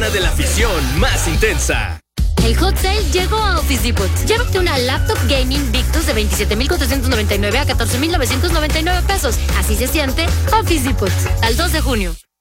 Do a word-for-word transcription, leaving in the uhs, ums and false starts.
semana de la afición más intensa. El Hot Sale llegó a Office Depot. Llévate una laptop gaming Victus de veintisiete mil cuatrocientos noventa y nueve a catorce mil novecientos noventa y nueve pesos. Así se siente Office Depot. Al dos de junio.